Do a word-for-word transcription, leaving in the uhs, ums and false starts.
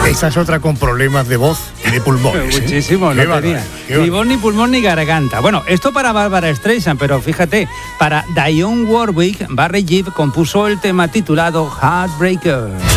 Esa es otra con problemas de voz y de pulmones. ¿eh? Muchísimo, no bárbaro, tenía ni voz, ni pulmón, ni garganta. Bueno, esto para Barbra Streisand, pero fíjate, para Dionne Warwick, Barry Gibb compuso el tema titulado Heartbreaker.